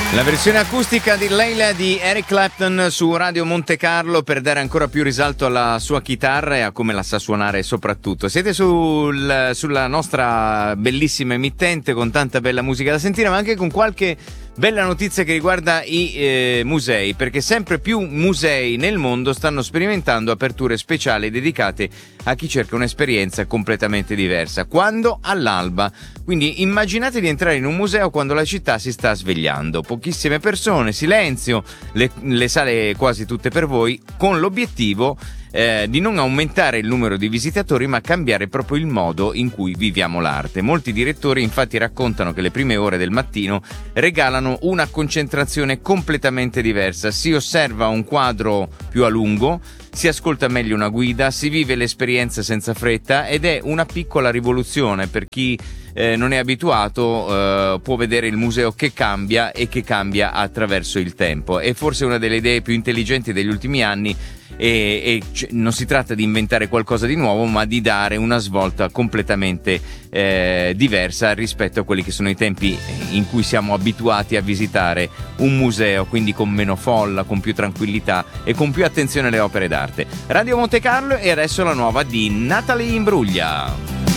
La versione acustica di Layla di Eric Clapton su Radio Monte Carlo per dare ancora più risalto alla sua chitarra e a come la sa suonare soprattutto. Siete sulla nostra bellissima emittente con tanta bella musica da sentire, ma anche con qualche bella notizia che riguarda i musei, perché sempre più musei nel mondo stanno sperimentando aperture speciali dedicate a chi cerca un'esperienza completamente diversa. Quando? All'alba. Quindi immaginate di entrare in un museo quando la città si sta svegliando. Pochissime persone, silenzio, le sale quasi tutte per voi, con l'obiettivo di non aumentare il numero di visitatori ma cambiare proprio il modo in cui viviamo l'arte. Molti direttori infatti raccontano che le prime ore del mattino regalano una concentrazione completamente diversa, si osserva un quadro più a lungo, si ascolta meglio una guida, si vive l'esperienza senza fretta ed è una piccola rivoluzione per chi non è abituato, può vedere il museo che cambia e che cambia attraverso il tempo. È forse una delle idee più intelligenti degli ultimi anni e non si tratta di inventare qualcosa di nuovo, ma di dare una svolta completamente diversa rispetto a quelli che sono i tempi in cui siamo abituati a visitare un museo, quindi con meno folla, con più tranquillità e con più attenzione alle opere d'arte. Radio Monte Carlo e adesso la nuova di Natalie Imbruglia.